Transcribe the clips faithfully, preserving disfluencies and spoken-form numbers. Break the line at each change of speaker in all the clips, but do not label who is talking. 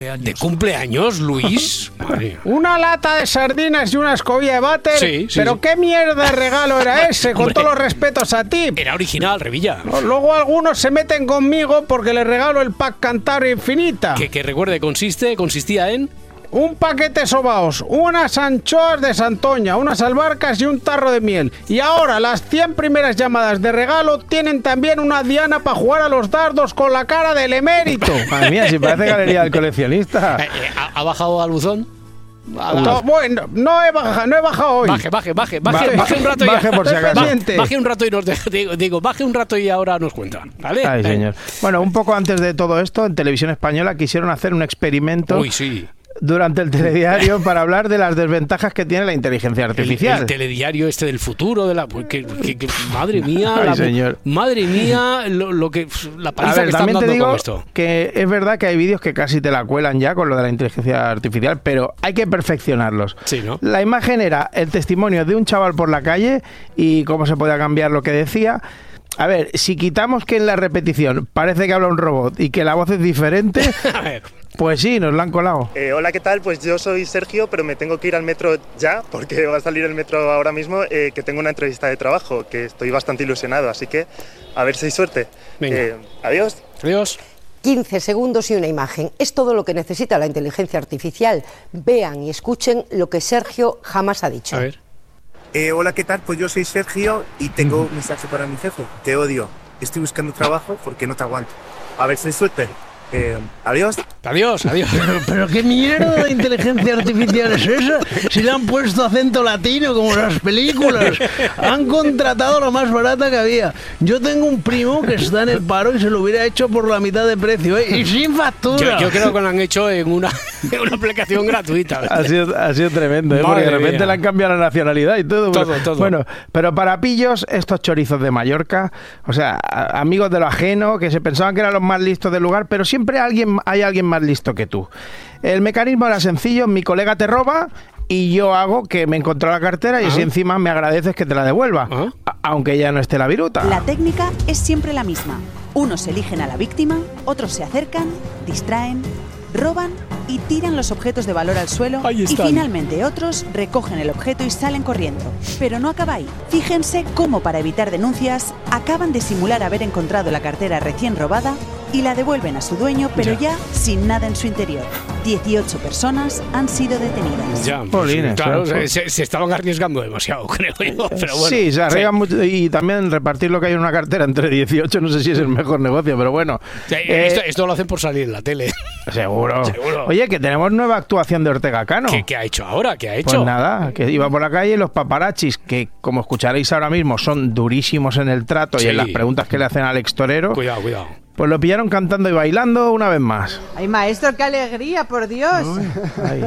¿De cumpleaños, Luis? Madre.
Una lata de sardinas y una escobilla de váter.
Sí, sí,
Pero
sí.
qué mierda de regalo era ese, con
Hombre.
todos los respetos a ti.
Era original, Revilla.
Luego algunos se meten conmigo porque les regalo el pack Cantabria Infinita.
Que, que recuerde, consiste, consistía en...
Un paquete de sobaos, unas anchoas de Santoña, unas albarcas y un tarro de miel. Y ahora las cien primeras llamadas de regalo tienen también una diana para jugar a los dardos con la cara del emérito.
Madre mía, si parece galería del coleccionista.
Eh, eh, ¿ha, ha bajado al buzón? Ha-
No, bueno, no he bajado, no he bajado hoy.
Baje, baje, baje, baje,
Baje,
baje un rato y
baje por si acaso.
Ba- baje un rato y nos deja, digo, digo, baje un rato y ahora nos cuenta, ¿vale?
Ay,
Eh.
señor. Bueno, un poco antes de todo esto, en Televisión Española quisieron hacer un experimento
Uy, sí.
durante el telediario para hablar de las desventajas que tiene la inteligencia
El,
artificial.
el telediario este del futuro, de la pues, que, que- que- madre mía,
Ay,
la-
señor.
madre mía, lo, lo que la
A
paliza
ver,
que están
también te
dando
digo
con esto.
que es verdad que hay vídeos que casi te la cuelan ya con lo de la inteligencia artificial, pero hay que perfeccionarlos.
Sí, ¿no?
La imagen era el testimonio de un chaval por la calle y cómo se podía cambiar lo que decía. A ver, si quitamos que en la repetición parece que habla un robot y que la voz es diferente,
A ver,
pues sí, nos la han colado.
Eh, hola, ¿qué tal? Pues yo soy Sergio, pero me tengo que ir al metro ya, porque va a salir el metro ahora mismo, eh, que tengo una entrevista de trabajo, que estoy bastante ilusionado, así que a ver si hay suerte.
Venga.
Eh, adiós.
adiós.
quince segundos y una imagen. Es todo lo que necesita la inteligencia artificial. Vean y escuchen lo que Sergio jamás ha dicho.
A ver.
Eh, hola, ¿qué tal? Pues yo soy Sergio y tengo un mensaje para mi jefe. Te odio. Estoy buscando trabajo porque no te aguanto. A ver si hay suerte. Eh, adiós.
Adiós, adiós.
Pero qué mierda de inteligencia artificial es esa. Si le han puesto acento latino como en las películas. Han contratado la más barata que había. Yo tengo un primo que está en el paro y se lo hubiera hecho por la mitad de precio, ¿eh? Y sin factura.
Yo, yo creo que lo han hecho en una, en una aplicación gratuita.
Ha sido, ha sido tremendo, ¿eh?
Madre
Porque de repente
mía.
le han cambiado la nacionalidad y todo.
Todo,
Bueno,
todo.
Bueno, pero para pillos, estos chorizos de Mallorca, o sea, a- amigos de lo ajeno, que se pensaban que eran los más listos del lugar, pero siempre alguien, hay alguien más listo que tú. El mecanismo era sencillo, mi colega te roba y yo hago que me encontró la cartera y
Ajá.
si encima me agradeces que te la devuelva,
Ajá.
a- aunque ya no esté la viruta.
La técnica es siempre la misma. Unos eligen a la víctima, otros se acercan, distraen, roban y tiran los objetos de valor al suelo
Ahí
y
están.
finalmente otros recogen el objeto y salen corriendo. Pero no acaba ahí. Fíjense cómo para evitar denuncias acaban de simular haber encontrado la cartera recién robada y la devuelven a su dueño, pero
Ya.
ya sin nada en su interior. dieciocho personas han sido detenidas.
Ya, pues,
Polines,
claro,
claro.
se, se estaban arriesgando demasiado, creo yo. Pero bueno,
sí, se arriesgan mucho y también repartir lo que hay en una cartera entre dieciocho, no sé si es el mejor negocio, pero bueno.
Sí,
Eh,
esto, esto lo hacen por salir en la tele.
Seguro.
Seguro.
Oye, que tenemos nueva actuación de Ortega Cano.
¿Qué, qué ha hecho ahora? ¿Qué ha hecho?
Pues nada, que iba por la calle y los paparachis, que como escucharéis ahora mismo son durísimos en el trato
Sí.
y en las preguntas que le hacen al ex torero,
Cuidado, cuidado.
pues lo pillaron cantando y bailando una vez más.
Ay, maestro, qué alegría, por Dios.
Ay.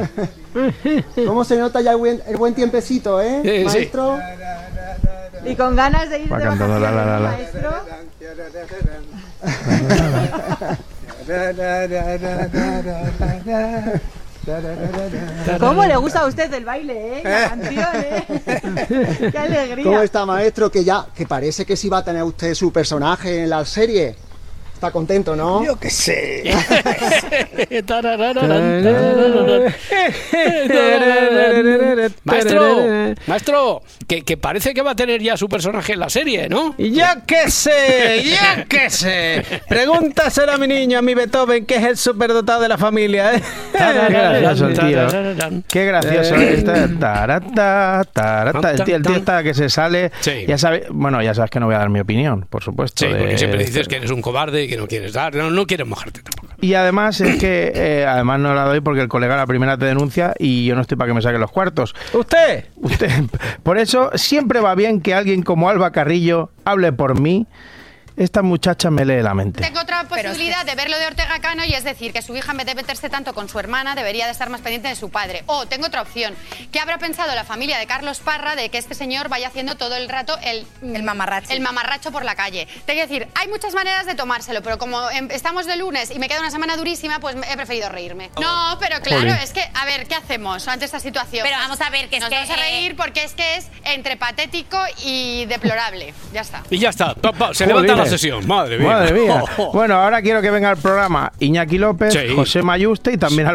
¿Cómo se nota ya el buen, el buen tiempecito, eh,
Sí, sí.
maestro?
Y con ganas de ir
Va
de
cantando la, la, la, la.
maestro. ¿Cómo le gusta a usted el baile, eh? La canción, eh. Qué alegría.
¿Cómo está, maestro? Que ya, que parece que sí va a tener usted su personaje en la serie. Está contento, ¿no?
Yo qué sé.
Maestro, maestro, que, que parece que va a tener ya su personaje en la serie, ¿no?
Y ya que sé, ya que sé. Pregúntaselo a mi niño, a mi Beethoven, que es el superdotado de la familia, ¿eh?
Qué gracioso el tío. Qué gracioso. Está, tarata, tarata. El tío, el tío está que se sale.
Sí.
Ya sabe, bueno, ya sabes que no voy a dar mi opinión, por supuesto.
Sí,
de-
porque siempre dices que eres un cobarde y que no quieres dar. No, no quieres mojarte tampoco.
Y además es que eh, además no la doy porque el colega a la primera te denuncia y yo no estoy para que me saque los cuartos.
¿Usted?
Usted, por eso siempre va bien que alguien como Alba Carrillo hable por mí. Esta muchacha me lee la mente.
Tengo otra posibilidad de ver lo de Ortega Cano y es decir, que su hija en vez de meterse tanto con su hermana debería de estar más pendiente de su padre. O tengo otra opción. ¿Qué habrá pensado la familia de Carlos Parra de que este señor vaya haciendo todo el rato el,
El mamarracho.
el mamarracho por la calle? Te quiero decir, hay muchas maneras de tomárselo, pero como em, estamos de lunes y me queda una semana durísima, pues he preferido reírme. No, pero claro,
Jolín.
es que, a ver, ¿qué hacemos ante esta situación?
Pero vamos a ver, que es
Nos
que,
vamos a reír porque es que es entre patético y deplorable. Ya está.
Y ya está. Pa, pa, se
Jolines.
levanta la sesión. Madre mía.
Madre mía.
Oh, oh.
Bueno, Bueno, ahora quiero que venga al programa Iñaki López,
Sí.
José Mayuste y también